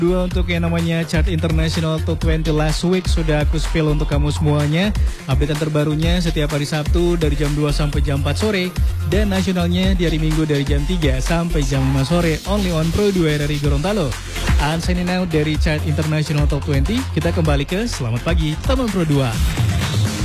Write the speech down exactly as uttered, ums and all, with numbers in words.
Dua untuk yang namanya chart international top dua puluh last week sudah aku spill untuk kamu semuanya. Update terbarunya setiap hari Sabtu dari jam dua sampai jam empat sore dan nasionalnya di hari Minggu dari jam tiga sampai jam lima sore only on Pro dua dari Gorontalo. And signing out dari chart international top dua puluh, kita kembali ke Selamat Pagi Teman Pro dua.